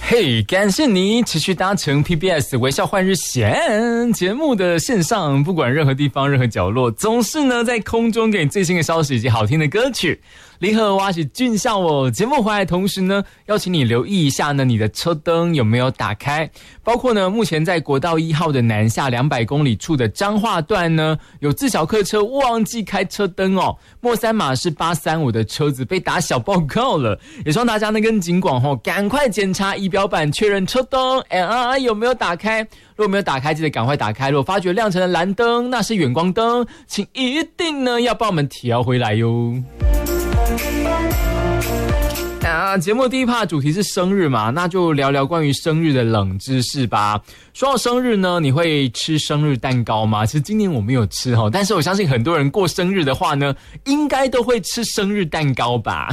嘿，感谢你持续搭乘 PBS 微笑换日线节目的线上，不管任何地方、任何角落，总是呢在空中给你最新的消息以及好听的歌曲。离合挖起俊笑我节目回来的同时呢，邀请你留意一下呢，你的车灯有没有打开？包括呢，目前在国道1号的南下200公里处的彰化段呢，有自小客车忘记开车灯哦，末三码是835的车子被打小报告了，也希望大家呢跟警广赶快检查仪表板，确认车灯有没有打开。如果没有打开，记得赶快打开。如果发觉亮成了蓝灯，那是远光灯，请一定呢要帮我们调回来哟。节目第一 part 主题是生日嘛，那就聊聊关于生日的冷知识吧。说到生日呢，你会吃生日蛋糕吗？其实今年我没有吃齁，但是我相信很多人过生日的话呢，应该都会吃生日蛋糕吧。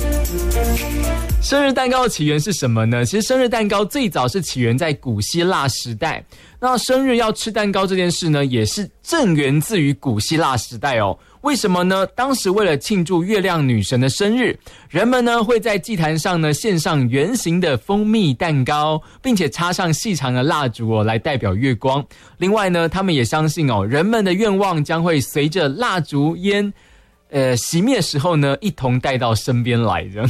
生日蛋糕的起源是什么呢？其实生日蛋糕最早是起源在古希腊时代。那生日要吃蛋糕这件事呢，也是正源自于古希腊时代哦。为什么呢？当时为了庆祝月亮女神的生日，人们呢会在祭坛上呢献上圆形的蜂蜜蛋糕，并且插上细长的蜡烛哦，来代表月光。另外呢，他们也相信哦，人们的愿望将会随着蜡烛烟熄灭时候呢，一同带到身边来的。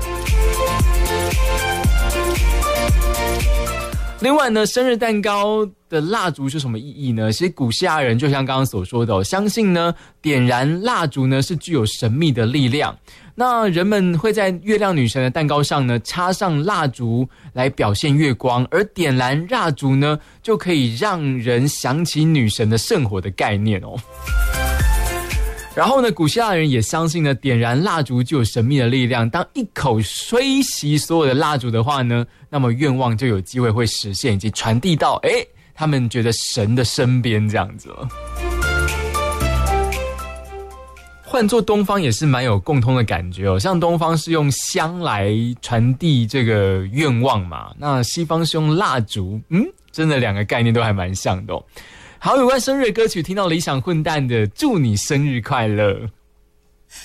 另外呢，生日蛋糕的蜡烛是什么意义呢？其实古希腊人就像刚刚所说的哦，相信呢点燃蜡烛呢是具有神秘的力量。那人们会在月亮女神的蛋糕上呢插上蜡烛来表现月光，而点燃蜡烛呢就可以让人想起女神的圣火的概念哦。然后呢，古希腊人也相信呢，点燃蜡烛就有神秘的力量。当一口吹熄所有的蜡烛的话呢，那么愿望就有机会会实现，以及传递到他们觉得神的身边这样子了。换作东方也是蛮有共通的感觉哦，像东方是用香来传递这个愿望嘛，那西方是用蜡烛，真的两个概念都还蛮像的哦。好，有关生日的歌曲，听到理想混蛋的祝你生日快乐。